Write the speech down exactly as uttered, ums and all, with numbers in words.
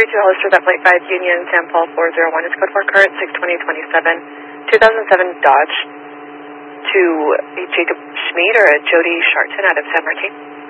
three two Hollister, that flight five Union, San Paul four zero one is code four current six twenty twenty-seven, two thousand seven Dodge to a Jacob Schmid or a Jody Sharton out of San Martin.